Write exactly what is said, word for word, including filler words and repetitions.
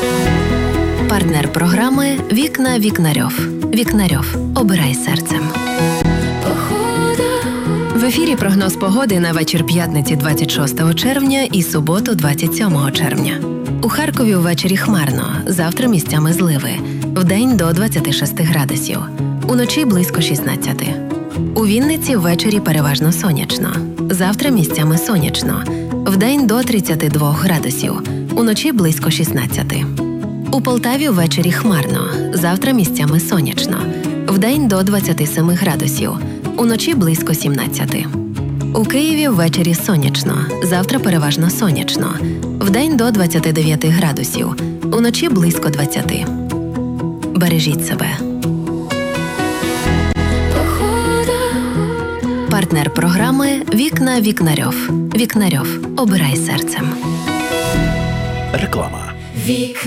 Партнер програми «Вікна Вікнарьов». Вікнарьов. Обирай серцем. В ефірі прогноз погоди на вечір п'ятниці двадцять шостого червня і суботу двадцять сьомого червня. У Харкові ввечері хмарно, завтра місцями зливи. Вдень до двадцяти шести градусів. Уночі близько шістнадцяти. У Вінниці ввечері переважно сонячно. Завтра місцями сонячно. Вдень до тридцяти двох градусів. Уночі близько шістнадцяти. У Полтаві ввечері хмарно. Завтра місцями сонячно. Вдень до двадцяти семи градусів. Уночі близько сімнадцяти. У Києві ввечері сонячно. Завтра переважно сонячно. Вдень до двадцяти дев'яти градусів. Уночі близько двадцяти. Бережіть себе. Партнер програми «Вікна Вікнарьов». Вікнарьов. Обирай серцем. Реклама.